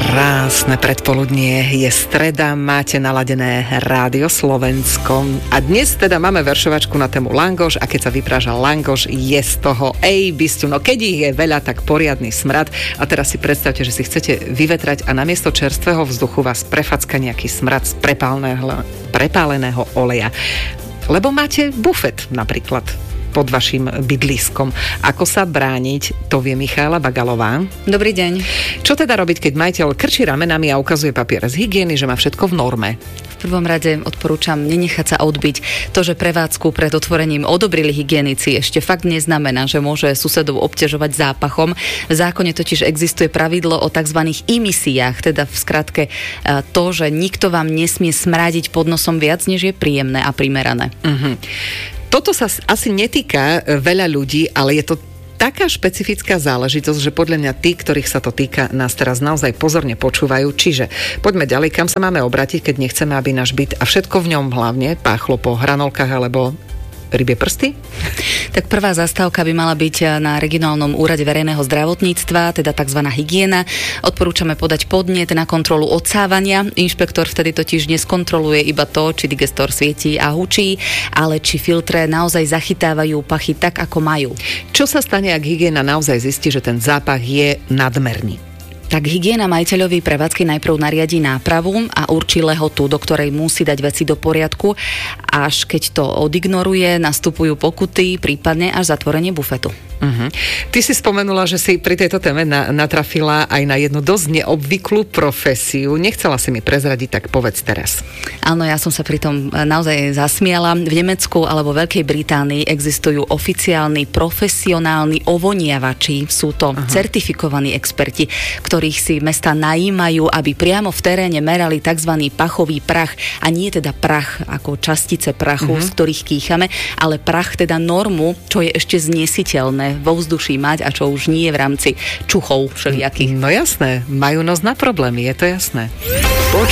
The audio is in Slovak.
Krásne predpoludnie, je streda, máte naladené Rádio Slovensko a dnes teda máme veršovačku na tému langoš a keď sa vypráža langoš, je z toho bisťu. No keď ich je veľa, tak poriadny smrad a teraz si predstavte, že si chcete vyvetrať a namiesto čerstvého vzduchu vás prefacka nejaký smrad z prepáleného oleja. Lebo máte bufet napríklad pod vašim bydliskom. Ako sa brániť, to vie Michála Bagalová. Dobrý deň. Čo teda robiť, keď majiteľ krčí ramenami a ukazuje papier z hygieny, že má všetko v norme? V prvom rade odporúčam nenechať sa odbiť. To, že prevádzku pred otvorením odobrili hygienici, ešte fakt neznamená, že môže susedov obťažovať zápachom. V zákone totiž existuje pravidlo o tzv. Emisiách, teda v skratke to, že nikto vám nesmie smrádiť pod nosom viac, než je príjemné a primerané. Toto sa asi netýka veľa ľudí, ale je to taká špecifická záležitosť, že podľa mňa tí, ktorých sa to týka, nás teraz naozaj pozorne počúvajú. Čiže poďme ďalej, kam sa máme obrátiť, keď nechceme, aby náš byt a všetko v ňom hlavne páchlo po hranolkách alebo rybie prsty? Tak prvá zastávka by mala byť na regionálnom úrade verejného zdravotníctva, teda tzv. Hygiena. Odporúčame podať podnet na kontrolu odsávania. Inšpektor vtedy totiž neskontroluje iba to, či digestor svietí a hučí, ale či filtre naozaj zachytávajú pachy tak, ako majú. Čo sa stane, ak hygiena naozaj zistí, že ten zápach je nadmerný? Tak hygiena majiteľovi prevádzky najprv nariadí nápravu a určí lehotu, do ktorej musí dať veci do poriadku. Až keď to odignoruje, nastupujú pokuty, prípadne až zatvorenie bufetu. Ty si spomenula, že si pri tejto téme natrafila aj na jednu dosť neobvyklú profesiu. Nechcela si mi prezradiť, tak povedz teraz. Áno, ja som sa pri tom naozaj zasmiala. V Nemecku alebo Veľkej Británii existujú oficiálni profesionálni ovoniavači. Sú to certifikovaní experti, ktorých si mesta najímajú, aby priamo v teréne merali tzv. Pachový prach. A nie teda prach ako častice prachu, z ktorých kýchame, ale prach teda normu, čo je ešte znesiteľné vo vzduší mať a čo už nie je v rámci čuchov všelijakých. No jasné, majú nos na problémy, je to jasné.